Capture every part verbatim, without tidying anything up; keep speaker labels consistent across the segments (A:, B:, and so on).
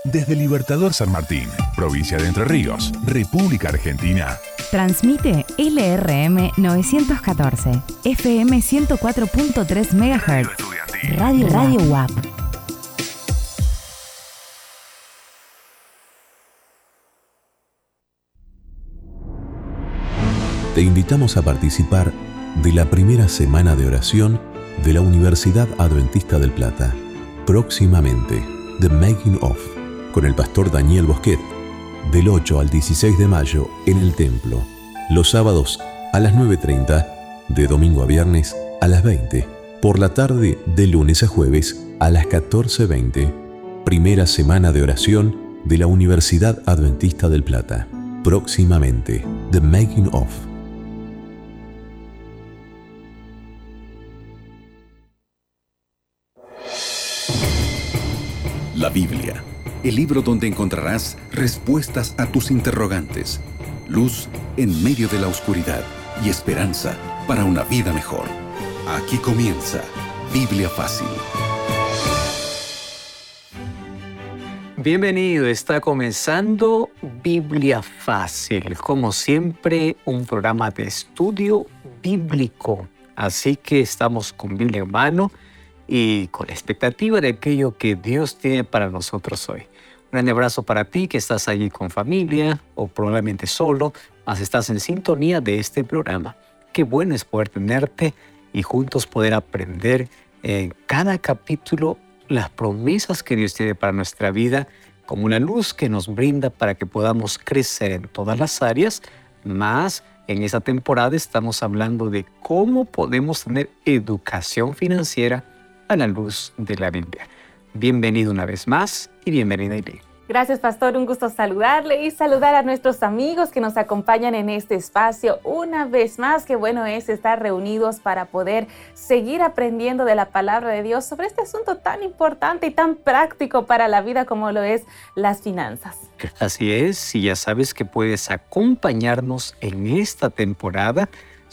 A: Desde Libertador San Martín, provincia de Entre Ríos, República Argentina.
B: Transmite L R M novecientos catorce, F M ciento cuatro punto tres megahertz. Radio Radio U A P.
C: Te invitamos a participar de la primera semana de oración de la Universidad Adventista del Plata. Próximamente, The Making of, con el pastor Daniel Bosquet, del ocho al dieciséis de mayo en el templo. Los sábados a las nueve treinta, de domingo a viernes a las veinte. Por la tarde de lunes a jueves a las catorce veinte. Primera semana de oración de la Universidad Adventista del Plata. Próximamente, The Making of.
D: La Biblia, el libro donde encontrarás respuestas a tus interrogantes, luz en medio de la oscuridad y esperanza para una vida mejor. Aquí comienza Biblia Fácil.
E: Bienvenido, está comenzando Biblia Fácil, como siempre un programa de estudio bíblico, así que estamos con Biblia en mano y con la expectativa de aquello que Dios tiene para nosotros hoy. Un gran abrazo para ti que estás allí con familia o probablemente solo, mas estás en sintonía de este programa. Qué bueno es poder tenerte y juntos poder aprender en cada capítulo las promesas que Dios tiene para nuestra vida como una luz que nos brinda para que podamos crecer en todas las áreas, más en esta temporada estamos hablando de cómo podemos tener educación financiera a la luz de la Biblia. Bienvenido una vez más y bienvenida, Eileen.
F: Gracias, pastor. Un gusto saludarle y saludar a nuestros amigos que nos acompañan en este espacio. Una vez más, qué bueno es estar reunidos para poder seguir aprendiendo de la palabra de Dios sobre este asunto tan importante y tan práctico para la vida como lo es las finanzas.
E: Así es, y ya sabes que puedes acompañarnos en esta temporada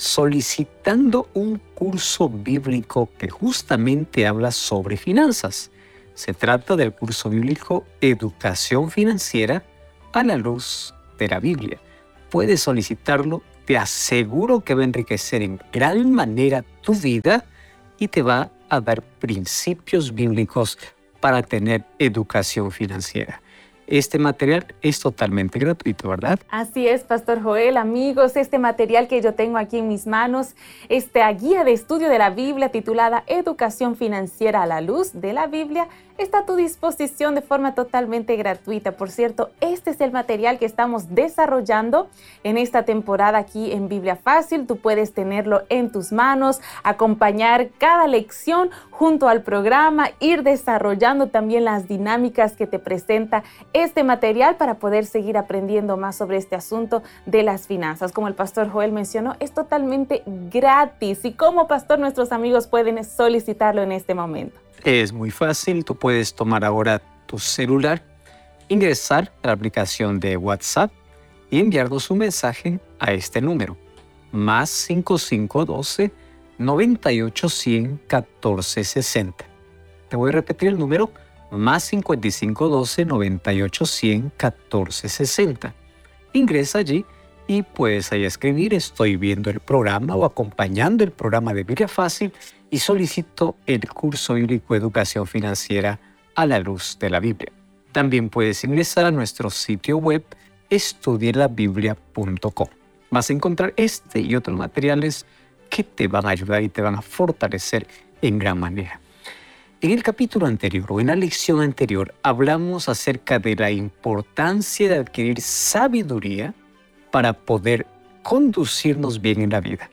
E: solicitando un curso bíblico que justamente habla sobre finanzas. Se trata del curso bíblico Educación Financiera a la luz de la Biblia. Puedes solicitarlo, te aseguro que va a enriquecer en gran manera tu vida y te va a dar principios bíblicos para tener educación financiera. Este material es totalmente gratuito, ¿verdad?
F: Así es, Pastor Joel. Amigos, este material que yo tengo aquí en mis manos, esta guía de estudio de la Biblia titulada Educación Financiera a la Luz de la Biblia, está a tu disposición de forma totalmente gratuita. Por cierto, este es el material que estamos desarrollando en esta temporada aquí en Biblia Fácil. Tú puedes tenerlo en tus manos, acompañar cada lección junto al programa, ir desarrollando también las dinámicas que te presenta este material para poder seguir aprendiendo más sobre este asunto de las finanzas. Como el pastor Joel mencionó, es totalmente gratis. ¿Y cómo, pastor, nuestros amigos pueden solicitarlo en este momento?
E: Es muy fácil. Tú puedes tomar ahora tu celular, ingresar a la aplicación de WhatsApp y enviarnos un mensaje a este número. Más cinco cinco uno dos, noventa y ocho, cien, catorce sesenta. Te voy a repetir el número. Más cincuenta y cinco doce, noventa y ocho, cien, catorce sesenta. Ingresa allí y puedes ahí escribir: estoy viendo el programa o acompañando el programa de Biblia Fácil y solicito el curso bíblico Educación Financiera a la luz de la Biblia. También puedes ingresar a nuestro sitio web estudie la biblia punto com. Vas a encontrar este y otros materiales que te van a ayudar y te van a fortalecer en gran manera. En el capítulo anterior o en la lección anterior hablamos acerca de la importancia de adquirir sabiduría para poder conducirnos bien en la vida.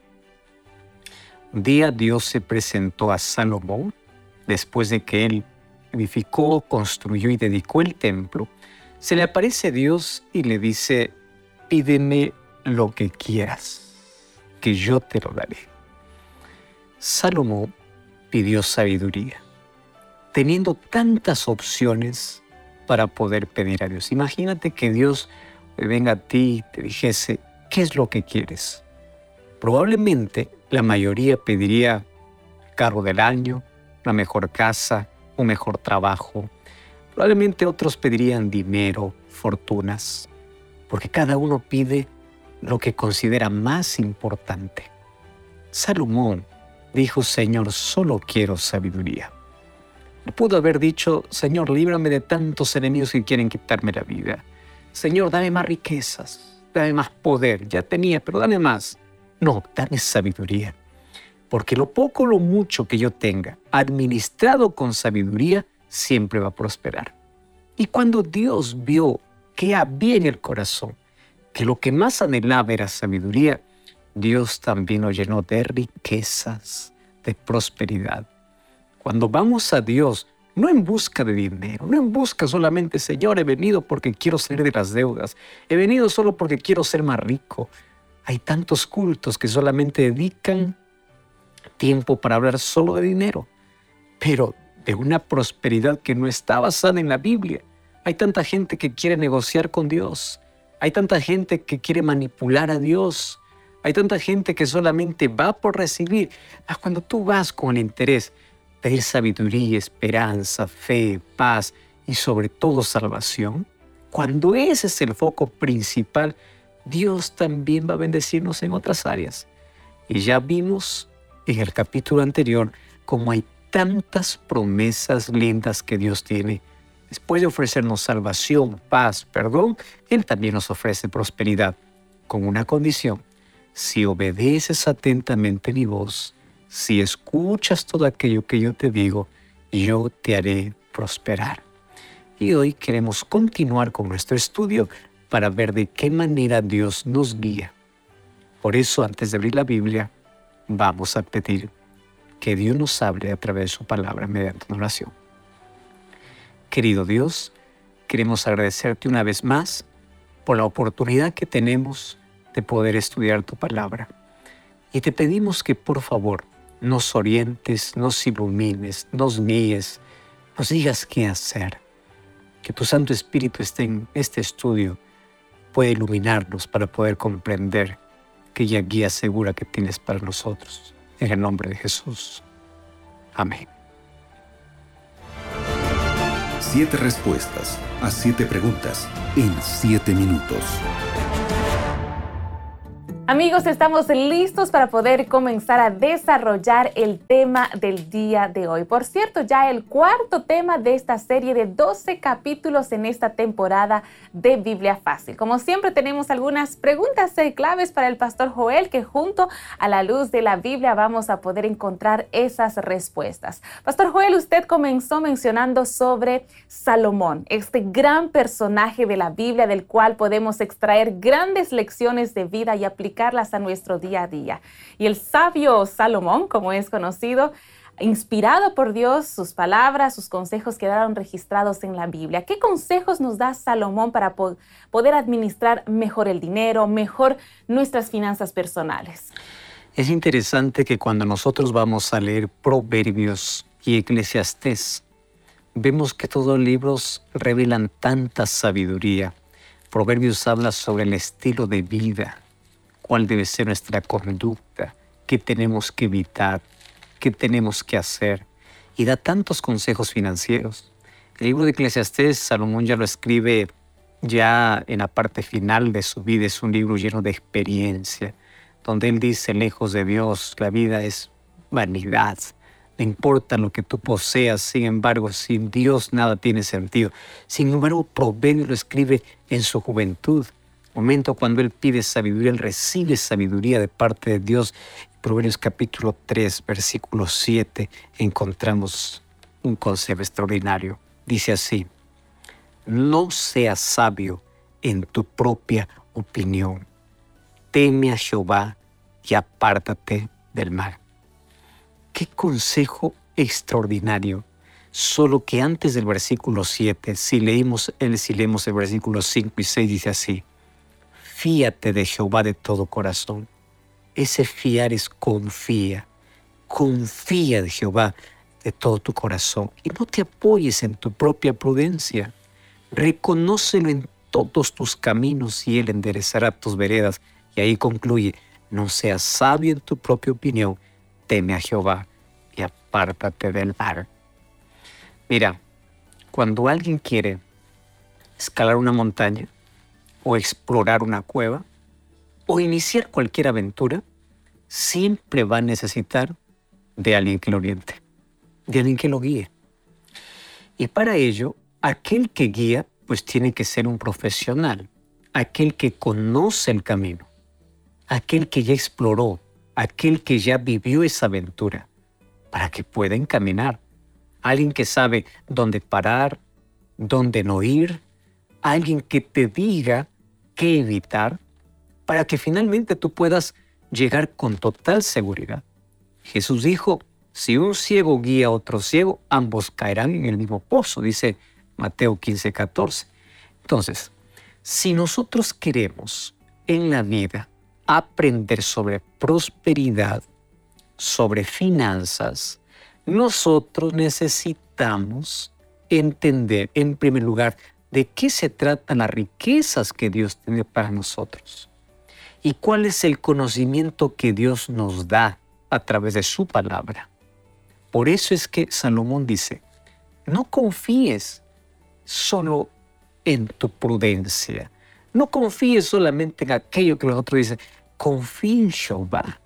E: Un día Dios se presentó a Salomón después de que él edificó, construyó y dedicó el templo. Se le aparece Dios y le dice: pídeme lo que quieras, que yo te lo daré. Salomón pidió sabiduría, teniendo tantas opciones para poder pedir a Dios. Imagínate que Dios venga a ti y te dijese: ¿qué es lo que quieres? Probablemente la mayoría pediría el carro del año, la mejor casa, un mejor trabajo, Probablemente otros pedirían dinero, fortunas, porque cada uno pide lo que considera más importante. Salomón dijo: Señor, solo quiero sabiduría. No pudo haber dicho: Señor, líbrame de tantos enemigos que quieren quitarme la vida. Señor, dame más riquezas, dame más poder. Ya tenía, pero dame más. No, dame sabiduría. Porque lo poco o lo mucho que yo tenga, administrado con sabiduría, siempre va a prosperar. Y cuando Dios vio que había en el corazón que lo que más anhelaba era sabiduría, Dios también lo llenó de riquezas, de prosperidad. Cuando vamos a Dios, no en busca de dinero, no en busca solamente: Señor, he venido porque quiero salir de las deudas, he venido solo porque quiero ser más rico. Hay tantos cultos que solamente dedican tiempo para hablar solo de dinero, pero de una prosperidad que no está basada en la Biblia. Hay tanta gente que quiere negociar con Dios. Hay tanta gente que quiere manipular a Dios. Hay tanta gente que solamente va por recibir. Ah, cuando tú vas con interés, pedir sabiduría, esperanza, fe, paz y sobre todo salvación, cuando ese es el foco principal, Dios también va a bendecirnos en otras áreas. Y ya vimos en el capítulo anterior cómo hay tantas promesas lindas que Dios tiene. Después de ofrecernos salvación, paz, perdón, Él también nos ofrece prosperidad, con una condición: si obedeces atentamente mi voz, si escuchas todo aquello que yo te digo, yo te haré prosperar. Y hoy queremos continuar con nuestro estudio para ver de qué manera Dios nos guía. Por eso, antes de abrir la Biblia, vamos a pedir que Dios nos hable a través de su palabra mediante una oración. Querido Dios, queremos agradecerte una vez más por la oportunidad que tenemos de poder estudiar tu palabra. Y te pedimos que por favor nos orientes, nos ilumines, nos guíes, nos digas qué hacer. Que tu Santo Espíritu esté en este estudio, pueda iluminarnos para poder comprender aquella guía segura que tienes para nosotros. En el nombre de Jesús. Amén.
D: Siete respuestas a siete preguntas en siete minutos.
F: Amigos, estamos listos para poder comenzar a desarrollar el tema del día de hoy. Por cierto, ya el cuarto tema de esta serie de doce capítulos en esta temporada de Biblia Fácil. Como siempre, tenemos algunas preguntas claves para el Pastor Joel, que junto a la luz de la Biblia vamos a poder encontrar esas respuestas. Pastor Joel, usted comenzó mencionando sobre Salomón, este gran personaje de la Biblia del cual podemos extraer grandes lecciones de vida y aplicar a nuestro día a día. Y el sabio Salomón, como es conocido, inspirado por Dios, sus palabras, sus consejos quedaron registrados en la Biblia. ¿Qué consejos nos da Salomón para po- poder administrar mejor el dinero, mejor nuestras finanzas personales?
E: Es interesante que cuando nosotros vamos a leer Proverbios y Eclesiastés, vemos que todos los libros revelan tanta sabiduría. Proverbios habla sobre el estilo de vida, cuál debe ser nuestra conducta, qué tenemos que evitar, qué tenemos que hacer, y da tantos consejos financieros. El libro de Eclesiastés, Salomón ya lo escribe ya en la parte final de su vida. Es un libro lleno de experiencia, donde él dice: lejos de Dios, la vida es vanidad. No importa lo que tú poseas, sin embargo, sin Dios nada tiene sentido. Sin embargo, Proverbios lo escribe en su juventud. Momento cuando él pide sabiduría, él recibe sabiduría de parte de Dios. En Proverbios capítulo tres, versículo siete, encontramos un consejo extraordinario. Dice así: no seas sabio en tu propia opinión. Teme a Jehová y apártate del mal. ¡Qué consejo extraordinario! Solo que antes del versículo siete, si leemos el, si leemos el versículo cinco y seis, dice así: fíate de Jehová de todo corazón. Ese fiar es confía. Confía de Jehová de todo tu corazón. Y no te apoyes en tu propia prudencia. Reconócelo en todos tus caminos y Él enderezará tus veredas. Y ahí concluye: no seas sabio en tu propia opinión. Teme a Jehová y apártate del mal. Mira, Cuando alguien quiere escalar una montaña o explorar una cueva o iniciar cualquier aventura, siempre va a necesitar de alguien que lo oriente, de alguien que lo guíe. Y para ello, aquel que guía, pues tiene que ser un profesional, aquel que conoce el camino, aquel que ya exploró, aquel que ya vivió esa aventura, para que pueda encaminar. Alguien que sabe dónde parar, dónde no ir, alguien que te diga qué evitar, para que finalmente tú puedas llegar con total seguridad. Jesús dijo, si un ciego guía a otro ciego, ambos caerán en el mismo pozo, dice Mateo quince, catorce. Entonces, si nosotros queremos en la vida aprender sobre prosperidad, sobre finanzas, nosotros necesitamos entender, en primer lugar, de qué se tratan las riquezas que Dios tiene para nosotros y cuál es el conocimiento que Dios nos da a través de su palabra. Por eso es que Salomón dice, no confíes solo en tu prudencia, no confíes solamente en aquello que los otros dicen, confía en Jehová.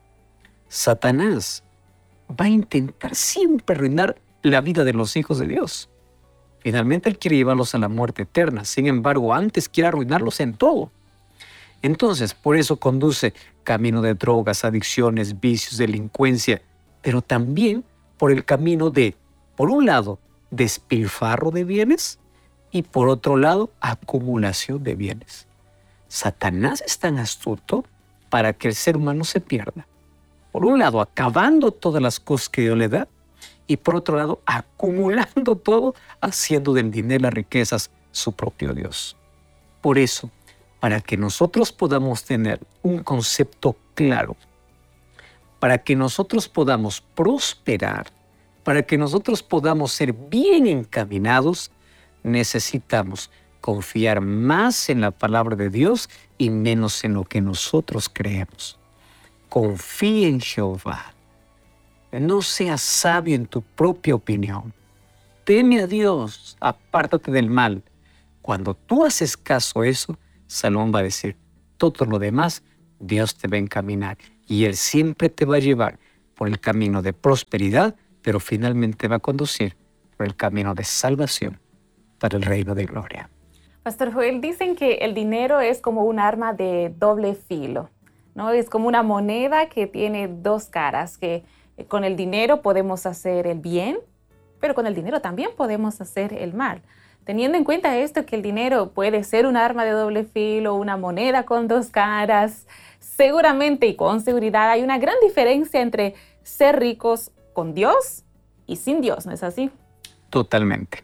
E: Satanás va a intentar siempre arruinar la vida de los hijos de Dios. Finalmente él quiere llevarlos a la muerte eterna. Sin embargo, antes quiere arruinarlos en todo. Entonces, por eso conduce camino de drogas, adicciones, vicios, delincuencia, pero también por el camino de, por un lado, despilfarro de bienes y por otro lado, acumulación de bienes. Satanás es tan astuto para que el ser humano se pierda. Por un lado, acabando todas las cosas que Dios le da, y por otro lado, acumulando todo, haciendo del dinero y las riquezas su propio Dios. Por eso, para que nosotros podamos tener un concepto claro, para que nosotros podamos prosperar, para que nosotros podamos ser bien encaminados, necesitamos confiar más en la palabra de Dios y menos en lo que nosotros creemos. Confía en Jehová. No seas sabio en tu propia opinión. Teme a Dios, apártate del mal. Cuando tú haces caso a eso, Salomón va a decir, todo lo demás, Dios te va a encaminar. Y Él siempre te va a llevar por el camino de prosperidad, pero finalmente va a conducir por el camino de salvación para el reino de gloria.
F: Pastor Joel, dicen que el dinero es como un arma de doble filo, ¿no? Es como una moneda que tiene dos caras, que con el dinero podemos hacer el bien, pero con el dinero también podemos hacer el mal. Teniendo en cuenta esto, que el dinero puede ser un arma de doble filo, una moneda con dos caras, seguramente y con seguridad hay una gran diferencia entre ser ricos con Dios y sin Dios, ¿no es así?
E: Totalmente.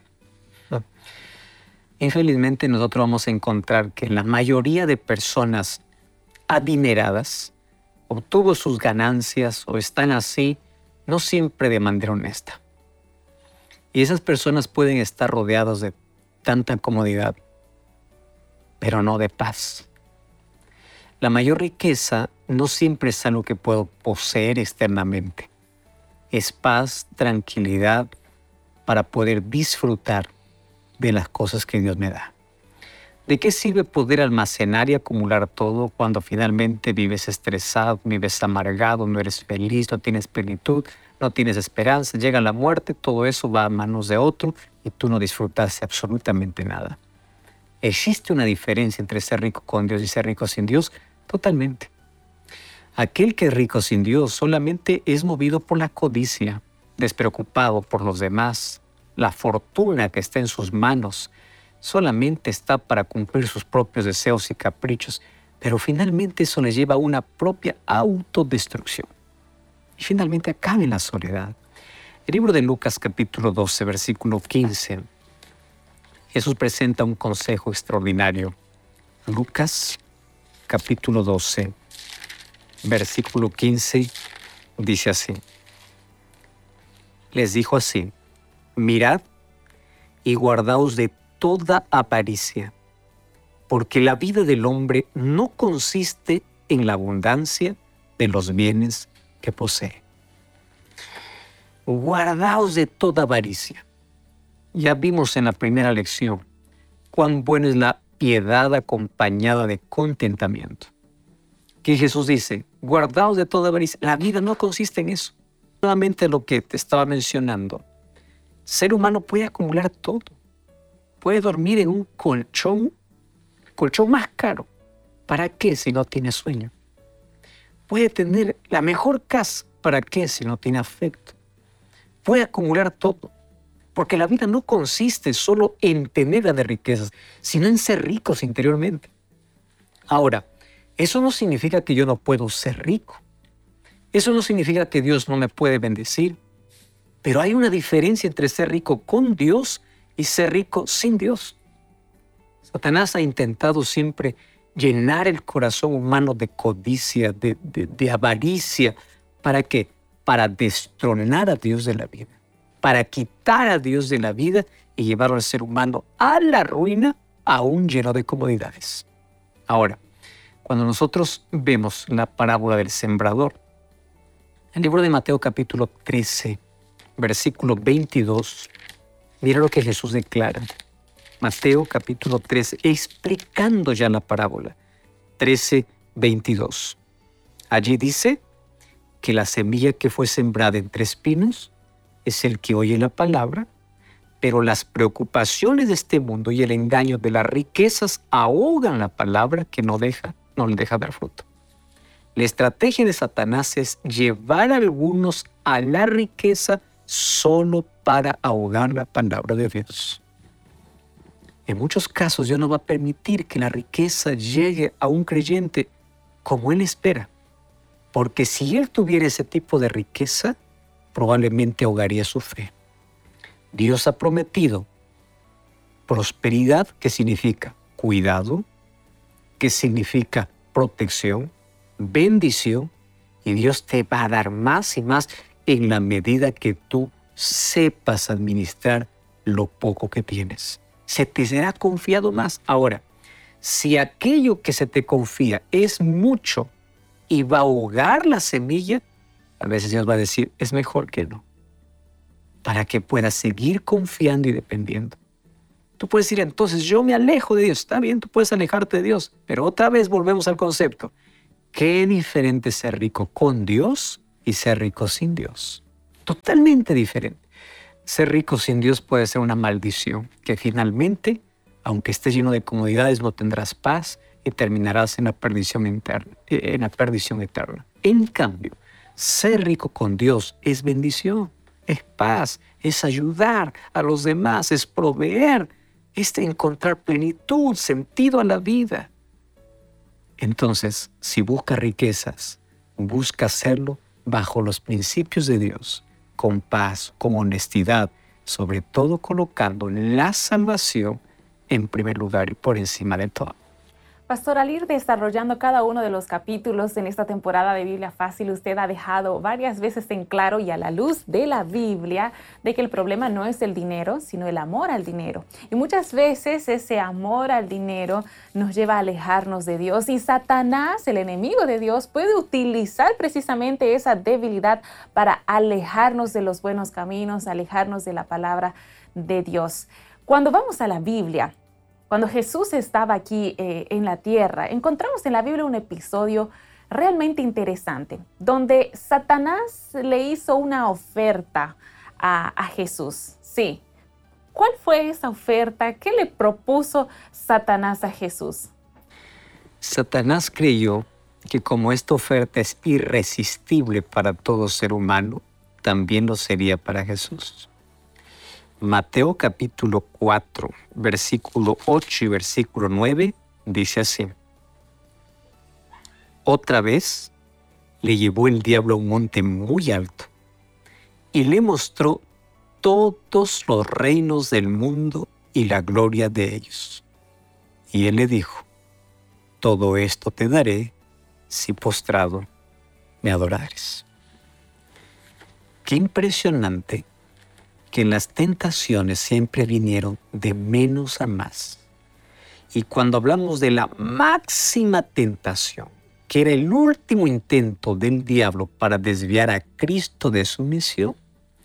E: Infelizmente nosotros vamos a encontrar que la mayoría de personas adineradas obtuvo sus ganancias o están así, no siempre de manera honesta. Y esas personas pueden estar rodeadas de tanta comodidad, pero no de paz. La mayor riqueza no siempre es algo que puedo poseer externamente. Es paz, tranquilidad para poder disfrutar de las cosas que Dios me da. ¿De qué sirve poder almacenar y acumular todo cuando finalmente vives estresado, vives amargado, no eres feliz, no tienes plenitud, no tienes esperanza, llega la muerte, todo eso va a manos de otro y tú no disfrutaste absolutamente nada? ¿Existe una diferencia entre ser rico con Dios y ser rico sin Dios? Totalmente. Aquel que es rico sin Dios solamente es movido por la codicia, despreocupado por los demás. La fortuna que está en sus manos solamente está para cumplir sus propios deseos y caprichos, pero finalmente eso les lleva a una propia autodestrucción. Y finalmente acaba en la soledad. El libro de Lucas capítulo doce, versículo quince, Jesús presenta un consejo extraordinario. Lucas capítulo doce, versículo quince, dice así. Les dijo así, mirad y guardaos de toda avaricia, porque la vida del hombre no consiste en la abundancia de los bienes que posee. Guardaos de toda avaricia. Ya vimos en la primera lección cuán buena es la piedad acompañada de contentamiento. Que Jesús dice, guardaos de toda avaricia. La vida no consiste en eso. Solamente lo que te estaba mencionando. El ser humano puede acumular todo. Puede dormir en un colchón, colchón más caro. ¿Para qué si no tiene sueño? Puede tener la mejor casa. ¿Para qué si no tiene afecto? Puede acumular todo. Porque la vida no consiste solo en tener las riquezas, sino en ser ricos interiormente. Ahora, eso no significa que yo no puedo ser rico. Eso no significa que Dios no me puede bendecir. Pero hay una diferencia entre ser rico con Dios y ser rico sin Dios. Satanás ha intentado siempre llenar el corazón humano de codicia, de, de, de avaricia. ¿Para qué? Para destronar a Dios de la vida. Para quitar a Dios de la vida y llevar al ser humano a la ruina, aún lleno de comodidades. Ahora, cuando nosotros vemos la parábola del sembrador, el libro de Mateo capítulo trece, versículo veintidós, mira lo que Jesús declara. Mateo capítulo trece, explicando ya la parábola, trece, veintidós. Allí dice que la semilla que fue sembrada entre espinos es el que oye la palabra, pero las preocupaciones de este mundo y el engaño de las riquezas ahogan la palabra que no deja, no le deja dar fruto. La estrategia de Satanás es llevar a algunos a la riqueza solo para ahogar la palabra de Dios. En muchos casos Dios no va a permitir que la riqueza llegue a un creyente como él espera, porque si él tuviera ese tipo de riqueza, probablemente ahogaría su fe. Dios ha prometido prosperidad, que significa cuidado, que significa protección, bendición, y Dios te va a dar más y más en la medida que tú sepas administrar lo poco que tienes. Se te será confiado más. Ahora, si aquello que se te confía es mucho y va a ahogar la semilla, a veces Dios va a decir, es mejor que no, para que puedas seguir confiando y dependiendo. Tú puedes decir, entonces yo me alejo de Dios. Está bien, tú puedes alejarte de Dios, pero otra vez volvemos al concepto. Qué diferente ser rico con Dios y ser rico sin Dios. Totalmente diferente. Ser rico sin Dios puede ser una maldición, que finalmente, aunque estés lleno de comodidades, no tendrás paz y terminarás en la perdición interna, en la perdición eterna. En cambio, ser rico con Dios es bendición, es paz, es ayudar a los demás, es proveer, es encontrar plenitud, sentido a la vida. Entonces, si buscas riquezas, busca hacerlo bajo los principios de Dios, con paz, con honestidad, sobre todo colocando la salvación en primer lugar y por encima de todo.
F: Pastor, al ir desarrollando cada uno de los capítulos en esta temporada de Biblia Fácil, usted ha dejado varias veces en claro y a la luz de la Biblia de que el problema no es el dinero, sino el amor al dinero. Y muchas veces ese amor al dinero nos lleva a alejarnos de Dios, y Satanás, el enemigo de Dios, puede utilizar precisamente esa debilidad para alejarnos de los buenos caminos, alejarnos de la palabra de Dios. Cuando vamos a la Biblia, cuando Jesús estaba aquí eh, en la tierra, encontramos en la Biblia un episodio realmente interesante, donde Satanás le hizo una oferta a, a Jesús. Sí. ¿Cuál fue esa oferta? ¿Qué le propuso Satanás a Jesús?
E: Satanás creyó que como esta oferta es irresistible para todo ser humano, también lo sería para Jesús. Mateo capítulo cuatro, versículo ocho y versículo nueve, dice así. Otra vez le llevó el diablo a un monte muy alto y le mostró todos los reinos del mundo y la gloria de ellos. Y él le dijo, todo esto te daré si postrado me adorares. Qué impresionante que las tentaciones siempre vinieron de menos a más. Y cuando hablamos de la máxima tentación, que era el último intento del diablo para desviar a Cristo de su misión,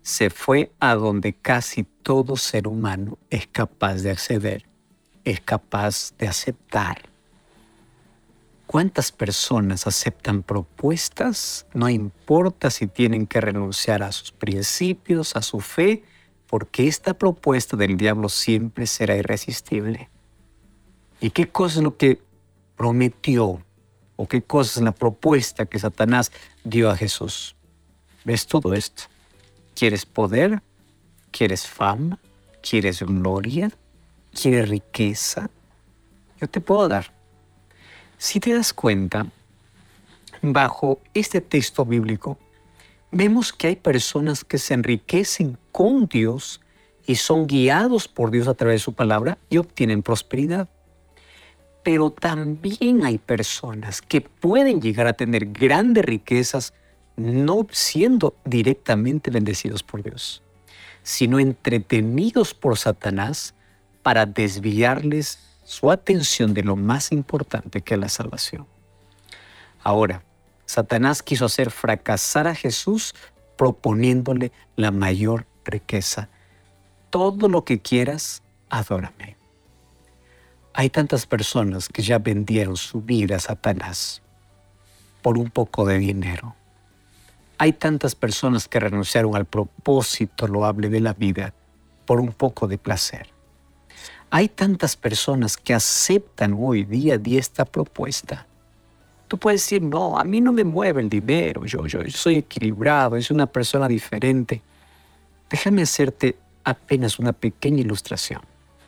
E: se fue a donde casi todo ser humano es capaz de acceder, es capaz de aceptar. ¿Cuántas personas aceptan propuestas? No importa si tienen que renunciar a sus principios, a su fe, porque esta propuesta del diablo siempre será irresistible. ¿Y qué cosa es lo que prometió? ¿O qué cosa es la propuesta que Satanás dio a Jesús? ¿Ves todo esto? ¿Quieres poder? ¿Quieres fama? ¿Quieres gloria? ¿Quieres riqueza? Yo te puedo dar. Si te das cuenta, bajo este texto bíblico, vemos que hay personas que se enriquecen con Dios y son guiados por Dios a través de su palabra y obtienen prosperidad. Pero también hay personas que pueden llegar a tener grandes riquezas no siendo directamente bendecidos por Dios, sino entretenidos por Satanás para desviarles su atención de lo más importante, que es la salvación. Ahora, Satanás quiso hacer fracasar a Jesús proponiéndole la mayor riqueza. Todo lo que quieras, adórame. Hay tantas personas que ya vendieron su vida a Satanás por un poco de dinero. Hay tantas personas que renunciaron al propósito loable de la vida por un poco de placer. Hay tantas personas que aceptan hoy día a día esta propuesta. Tú puedes decir, no, a mí no me mueve el dinero, yo, yo, yo soy equilibrado, soy una persona diferente. Déjame hacerte apenas una pequeña ilustración.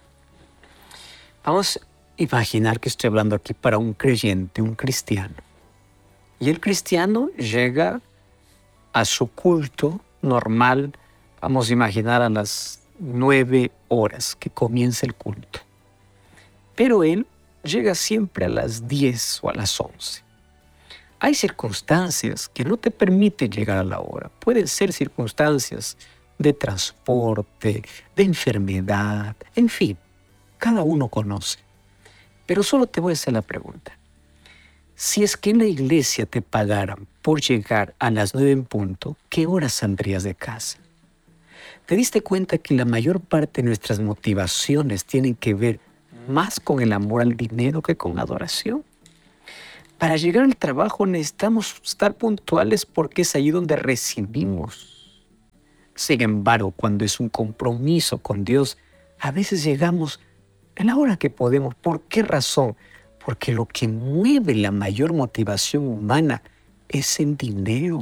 E: Vamos a imaginar que estoy hablando aquí para un creyente, un cristiano. Y el cristiano llega a su culto normal, vamos a imaginar a las nueve horas que comienza el culto. Pero él llega siempre a las diez o a las once. Hay circunstancias que no te permiten llegar a la hora. Pueden ser circunstancias de transporte, de enfermedad, en fin, cada uno conoce. Pero solo te voy a hacer la pregunta. Si es que en la iglesia te pagaran por llegar a las nueve en punto, ¿qué hora saldrías de casa? ¿Te diste cuenta que la mayor parte de nuestras motivaciones tienen que ver más con el amor al dinero que con adoración? Para llegar al trabajo necesitamos estar puntuales porque es ahí donde recibimos. Sin embargo, cuando es un compromiso con Dios, a veces llegamos a la hora que podemos. ¿Por qué razón? Porque lo que mueve la mayor motivación humana es el dinero.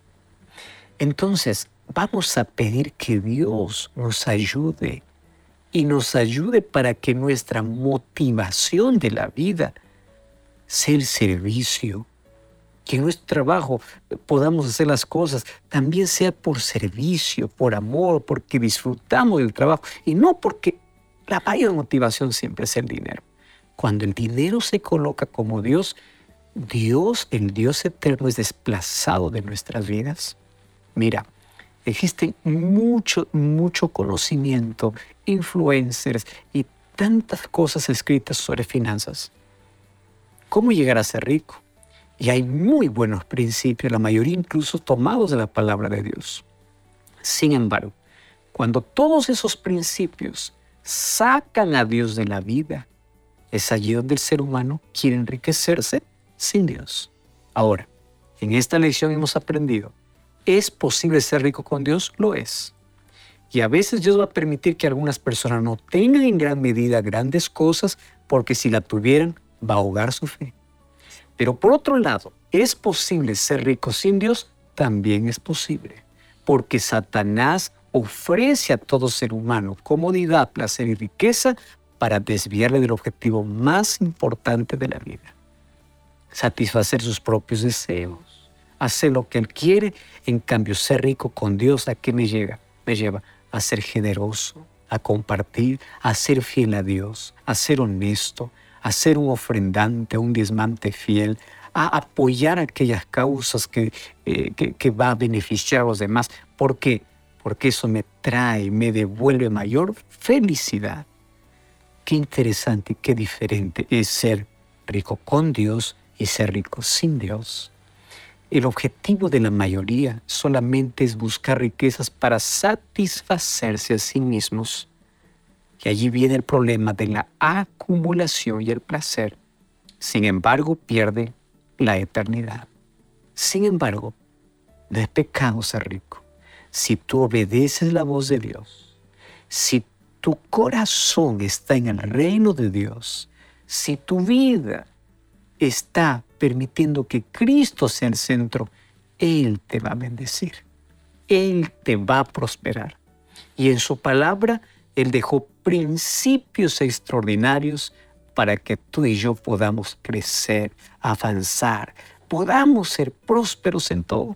E: Entonces, vamos a pedir que Dios nos ayude y nos ayude para que nuestra motivación de la vida sea el servicio. Que en nuestro trabajo podamos hacer las cosas también sea por servicio, por amor, porque disfrutamos del trabajo y no porque la mayor motivación siempre es el dinero. Cuando el dinero se coloca como Dios, Dios, el Dios eterno, es desplazado de nuestras vidas. Mira, existe mucho, mucho conocimiento, influencers y tantas cosas escritas sobre finanzas. ¿Cómo llegar a ser rico? Y hay muy buenos principios, la mayoría incluso tomados de la palabra de Dios. Sin embargo, cuando todos esos principios sacan a Dios de la vida, es allí donde el ser humano quiere enriquecerse sin Dios. Ahora, en esta lección hemos aprendido, ¿es posible ser rico con Dios? Lo es. Y a veces Dios va a permitir que algunas personas no tengan en gran medida grandes cosas, porque si la tuvieran, va a ahogar su fe. Pero por otro lado, ¿es posible ser rico sin Dios? También es posible, porque Satanás ofrece a todo ser humano comodidad, placer y riqueza para desviarle del objetivo más importante de la vida. Satisfacer sus propios deseos, hacer lo que él quiere. En cambio, ser rico con Dios, ¿a qué me lleva? Me lleva a ser generoso, a compartir, a ser fiel a Dios, a ser honesto, a ser un ofrendante, un diezmante fiel, a apoyar aquellas causas que, eh, que, que va a beneficiar a los demás. ¿Por qué? Porque eso me trae, me devuelve mayor felicidad. Qué interesante y qué diferente es ser rico con Dios y ser rico sin Dios. El objetivo de la mayoría solamente es buscar riquezas para satisfacerse a sí mismos. Y allí viene el problema de la acumulación y el placer. Sin embargo, pierde la eternidad. Sin embargo, no es pecado ser rico. Si tú obedeces la voz de Dios, si tu corazón está en el reino de Dios, si tu vida está permitiendo que Cristo sea el centro, Él te va a bendecir. Él te va a prosperar. Y en su palabra, Él dejó principios extraordinarios para que tú y yo podamos crecer, avanzar, podamos ser prósperos en todo.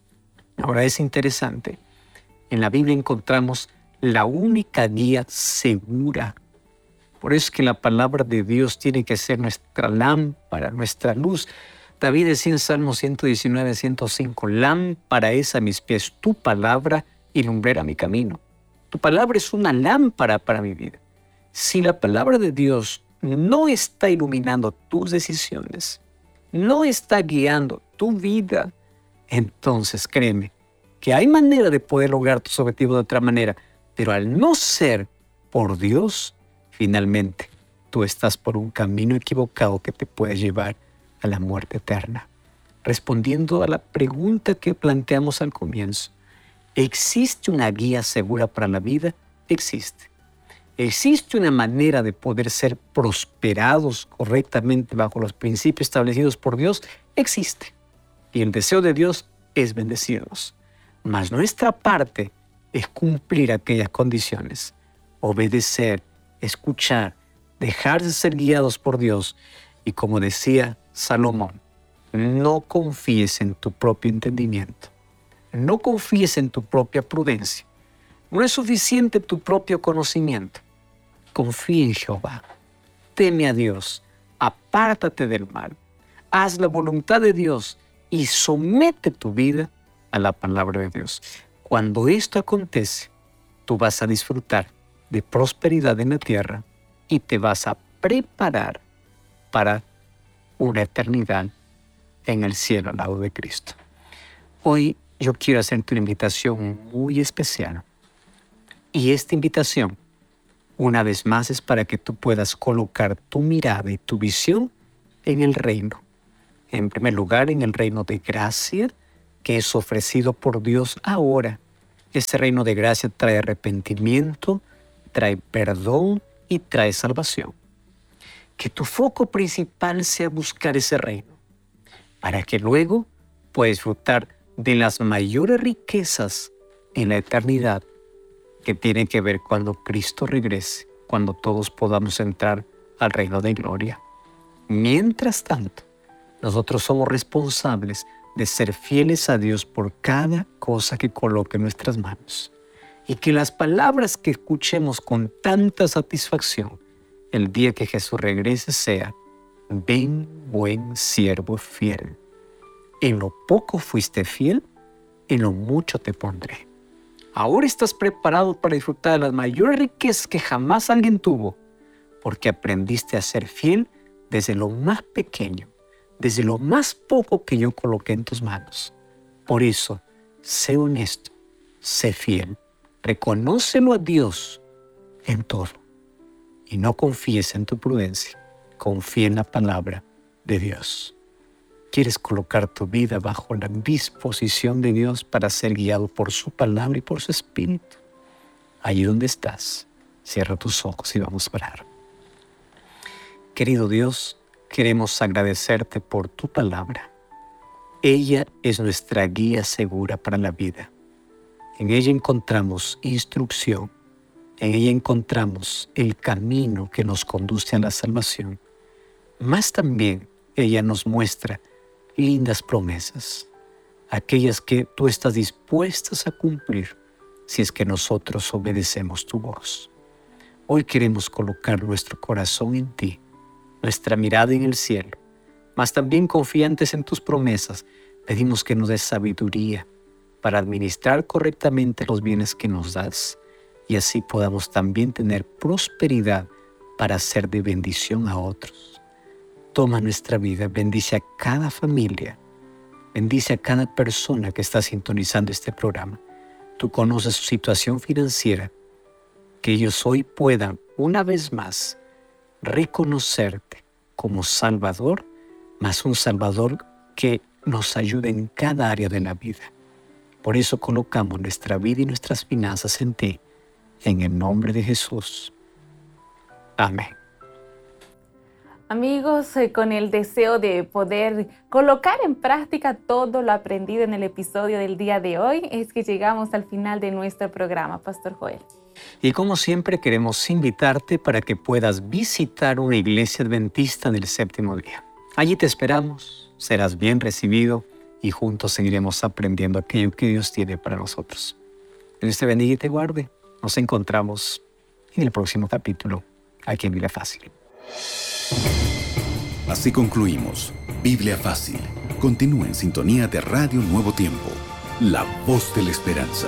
E: Ahora es interesante. En la Biblia encontramos la única guía segura. Por eso es que la palabra de Dios tiene que ser nuestra lámpara, nuestra luz. David decía en Salmo ciento diecinueve, ciento cinco, lámpara es a mis pies tu palabra y lumbrera mi camino. Tu palabra es una lámpara para mi vida. Si la palabra de Dios no está iluminando tus decisiones, no está guiando tu vida, entonces créeme que hay manera de poder lograr tus objetivos de otra manera, pero al no ser por Dios, finalmente tú estás por un camino equivocado que te puede llevar a la muerte eterna. Respondiendo a la pregunta que planteamos al comienzo, ¿existe una guía segura para la vida? Existe. ¿Existe una manera de poder ser prosperados correctamente bajo los principios establecidos por Dios? Existe. Y el deseo de Dios es bendecirnos. Mas nuestra parte es cumplir aquellas condiciones, obedecer, escuchar, dejarse ser guiados por Dios. Y como decía Salomón, no confíes en tu propio entendimiento. No confíes en tu propia prudencia. No es suficiente tu propio conocimiento. Confía en Jehová. Teme a Dios. Apártate del mal. Haz la voluntad de Dios y somete tu vida a la palabra de Dios. Cuando esto acontece, tú vas a disfrutar de prosperidad en la tierra y te vas a preparar para una eternidad en el cielo al lado de Cristo. Hoy yo quiero hacerte una invitación muy especial. Y esta invitación, una vez más, es para que tú puedas colocar tu mirada y tu visión en el reino. En primer lugar, en el reino de gracia que es ofrecido por Dios ahora. Este reino de gracia trae arrepentimiento, trae perdón y trae salvación. Que tu foco principal sea buscar ese reino, para que luego puedas disfrutar de las mayores riquezas en la eternidad que tienen que ver cuando Cristo regrese, cuando todos podamos entrar al reino de gloria. Mientras tanto, nosotros somos responsables de ser fieles a Dios por cada cosa que coloque en nuestras manos. Y que las palabras que escuchemos con tanta satisfacción el día que Jesús regrese sea: ven, buen siervo fiel. En lo poco fuiste fiel, en lo mucho te pondré. Ahora estás preparado para disfrutar de las mayores riquezas que jamás alguien tuvo, porque aprendiste a ser fiel desde lo más pequeño, desde lo más poco que yo coloqué en tus manos. Por eso, sé honesto, sé fiel, reconócelo a Dios en todo y no confíes en tu prudencia, confía en la palabra de Dios. ¿Quieres colocar tu vida bajo la disposición de Dios para ser guiado por su palabra y por su espíritu? Allí donde estás, cierra tus ojos y vamos a orar. Querido Dios, queremos agradecerte por tu palabra. Ella es nuestra guía segura para la vida. En ella encontramos instrucción. En ella encontramos el camino que nos conduce a la salvación. Más también, ella nos muestra lindas promesas, aquellas que tú estás dispuestas a cumplir si es que nosotros obedecemos tu voz. Hoy queremos colocar nuestro corazón en ti, nuestra mirada en el cielo, mas también confiantes en tus promesas, pedimos que nos des sabiduría para administrar correctamente los bienes que nos das y así podamos también tener prosperidad para ser de bendición a otros. Toma nuestra vida, bendice a cada familia, Bendice a cada persona que está sintonizando este programa. Tú conoces su situación financiera. Que ellos hoy puedan, una vez más, reconocerte como Salvador, más un Salvador que nos ayude en cada área de la vida. Por eso colocamos nuestra vida y nuestras finanzas en ti, en el nombre de Jesús. Amén.
F: Amigos, eh, con el deseo de poder colocar en práctica todo lo aprendido en el episodio del día de hoy, es que llegamos al final de nuestro programa, Pastor Joel.
E: Y como siempre queremos invitarte para que puedas visitar una iglesia adventista del séptimo día. Allí te esperamos, serás bien recibido y juntos seguiremos aprendiendo aquello que Dios tiene para nosotros. Dios te bendiga y te guarde. Nos encontramos en el próximo capítulo, aquí en Biblia Fácil.
D: Así concluimos Biblia Fácil. Continúa en sintonía de Radio Nuevo Tiempo, la voz de la esperanza.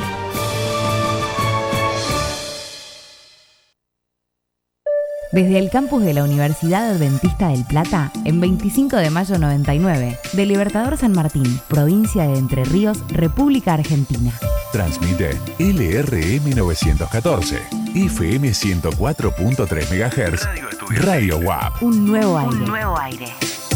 B: Desde el campus de la Universidad Adventista del Plata, en veinticinco de mayo noventa y nueve, de Libertador San Martín, provincia de Entre Ríos, República Argentina.
A: Transmite L R M novecientos catorce, F M ciento cuatro punto tres megahertz, Radio W A P.
B: Un nuevo aire.
G: Un nuevo aire.